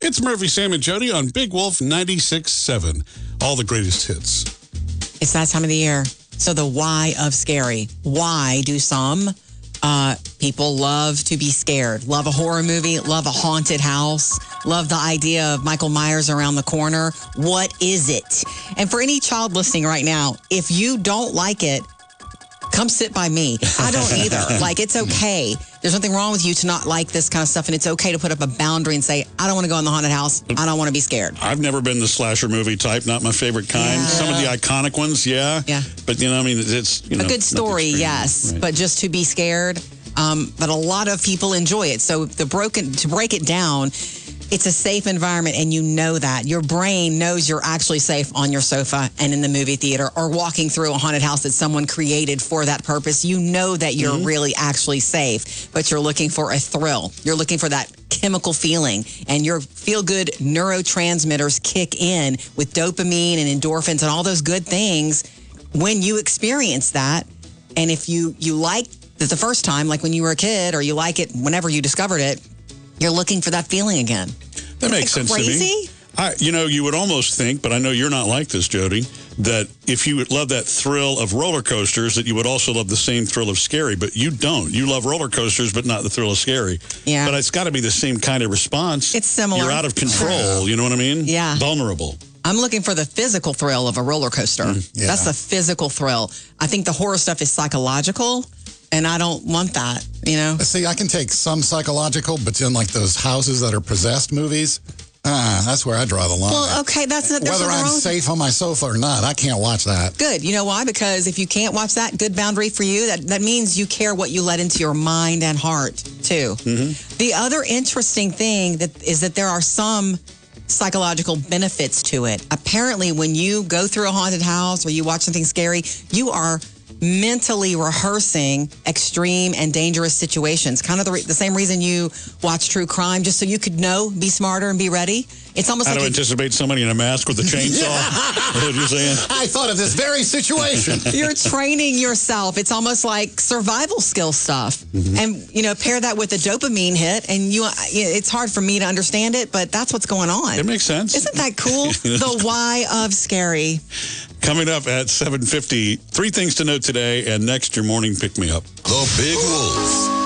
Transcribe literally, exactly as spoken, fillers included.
It's Murphy, Sam, and Jody on Big Wolf ninety-six seven. All the greatest hits. It's that time of the year. So the why of scary. Why do some uh, people love to be scared? Love a horror movie, love a haunted house, love the idea of Michael Myers around the corner. What is it? And for any child listening right now, if you don't like it, come sit by me. I don't either. Like, it's okay. There's nothing wrong with you to not like this kind of stuff, and it's okay to put up a boundary and say, I don't want to go in the haunted house. I don't want to be scared. I've never been the slasher movie type, not my favorite kind. Yeah. Some of the iconic ones, yeah. Yeah. But, you know, I mean, it's, you know, a good story, yes, right. But just to be scared. Um, but a lot of people enjoy it. So the broken to break it down, it's a safe environment, and you know that. Your brain knows you're actually safe on your sofa and in the movie theater or walking through a haunted house that someone created for that purpose. You know that you're mm-hmm. really actually safe, but you're looking for a thrill. You're looking for that chemical feeling, and your feel-good neurotransmitters kick in with dopamine and endorphins and all those good things when you experience that. And if you, you like it the first time, like when you were a kid, or you like it whenever you discovered it, you're looking for that feeling again. That makes sense crazy? to me. I, you know, you would almost think, but I know you're not like this, Jody, that if you would love that thrill of roller coasters, that you would also love the same thrill of scary, but you don't. You love roller coasters, but not the thrill of scary. Yeah. But it's got to be the same kind of response. It's similar. You're out of control, you know what I mean? Yeah. Vulnerable. I'm looking for the physical thrill of a roller coaster. Mm, yeah. That's the physical thrill. I think the horror stuff is psychological, and I don't want that, you know? See, I can take some psychological, but then like those houses that are possessed movies, uh, that's where I draw the line. Well, okay, that's not... Whether I'm safe on my sofa or not, I can't watch that. Good. You know why? Because if you can't watch that, good boundary for you, that, that means you care what you let into your mind and heart, too. Mm-hmm. The other interesting thing that is that there are some psychological benefits to it. Apparently, when you go through a haunted house or you watch something scary, you are mentally rehearsing extreme and dangerous situations. Kind of the, re- the same reason you watch true crime, just so you could know, be smarter, and be ready. It's almost How like to a, anticipate somebody in a mask with a chainsaw. What you're saying? I thought of this very situation. You're training yourself. It's almost like survival skill stuff. Mm-hmm. And, you know, pair that with a dopamine hit, and you, it's hard for me to understand it, but that's what's going on. It makes sense. Isn't that cool? The why of scary. Coming up at seven fifty, three things to know today, and next, your morning pick-me-up. The Big Wolf.